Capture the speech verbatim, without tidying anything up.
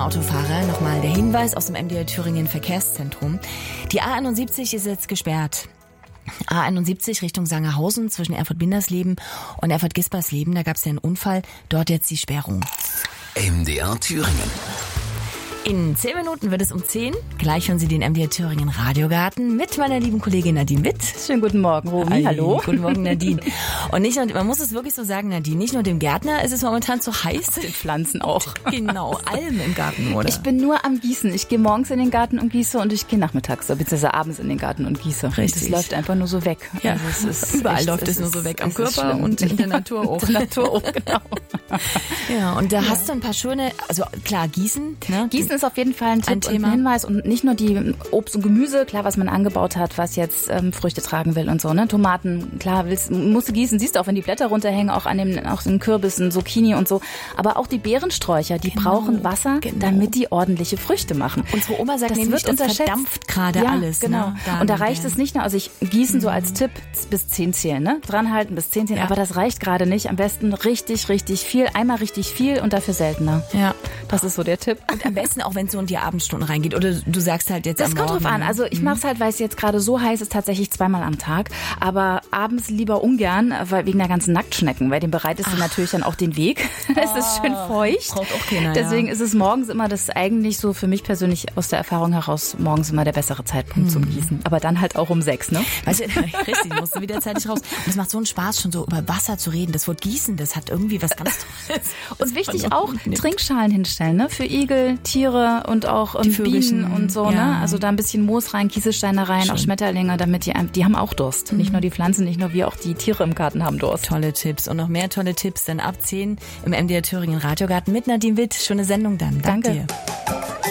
Autofahrer, nochmal der Hinweis aus dem M D R Thüringen Verkehrszentrum. Die A einundsiebzig ist jetzt gesperrt. A einundsiebzig Richtung Sangerhausen zwischen Erfurt-Bindersleben und Erfurt-Gispersleben. Da gab es ja einen Unfall. Dort jetzt die Sperrung. M D R Thüringen. In zehn Minuten wird es um zehn. Gleich hören Sie den M D R Thüringen Radiogarten mit meiner lieben Kollegin Nadine Witt. Schönen guten Morgen, Romy. Hallo. Guten Morgen, Nadine. Und nicht nur, man muss es wirklich so sagen, Nadine, nicht nur dem Gärtner ist es momentan zu heiß. Den Pflanzen auch. Genau, allem im Garten, oder? Ich bin nur am Gießen. Ich gehe morgens in den Garten und gieße und ich gehe nachmittags, beziehungsweise abends in den Garten und gieße. Richtig. Das läuft einfach nur so weg. Ja, also es ist überall echt, läuft es, es nur ist, so weg. Am es ist Körper schlimm. und in der Natur auch. In der Natur auch, genau. Ja, und da ja. hast du ein paar schöne, also klar, Gießen. Ne? Gießen ist auf jeden Fall ein Tipp ein Thema. Und ein Hinweis. Und nicht nur die Obst und Gemüse, klar, was man angebaut hat, was jetzt ähm, Früchte tragen will und so, ne? Tomaten, klar, willst, musst du gießen, siehst du auch, wenn die Blätter runterhängen, auch an den, auch den Kürbissen, Zucchini und so. Aber auch die Beerensträucher, die genau, brauchen Wasser, genau. damit die ordentliche Früchte machen. Unsere Oma sagt das nämlich, wird das verdampft gerade ja, alles. Genau. Ne? Dann, und da reicht ja. es nicht nur, also ich gießen so als Tipp bis zehn zählen, ne? Dranhalten bis zehn zählen, ja. aber das reicht gerade nicht. Am besten richtig, richtig viel, einmal richtig viel und dafür seltener. Ja. Das ist so der Tipp. Und am besten auch, wenn es so in die Abendstunden reingeht. Oder du sagst halt jetzt das am kommt Morgen. drauf an. Also ich mhm. mache es halt, weil es jetzt gerade so heiß ist, tatsächlich zweimal am Tag. Aber abends lieber ungern, weil wegen der ganzen Nacktschnecken. Weil dem bereitest du natürlich dann auch den Weg. Es oh, ist schön feucht. Braucht auch keiner, Deswegen ja. ist es morgens immer das eigentlich so für mich persönlich aus der Erfahrung heraus morgens immer der bessere Zeitpunkt mhm. zum Gießen. Aber dann halt auch um sechs, ne? Weißt du, richtig, musst du wieder zeitig raus. Und es macht so einen Spaß, schon so über Wasser zu reden. Das Wort Gießen, das hat irgendwie was ganz Tolles. Und wichtig auch, Trinkschalen hinstellen, ne? Für Igel, Tiere und auch um, Bienen und so, ja. ne? Also da ein bisschen Moos rein, Kieselsteine rein, Schön. Auch Schmetterlinge, damit die, die haben auch Durst. Mhm. Nicht nur die Pflanzen, nicht nur wir, auch die Tiere im Garten haben Durst. Tolle Tipps und noch mehr tolle Tipps dann ab zehn im M D R Thüringen Radiogarten mit Nadine Witt. Schöne Sendung dann. Danke Danke. dir.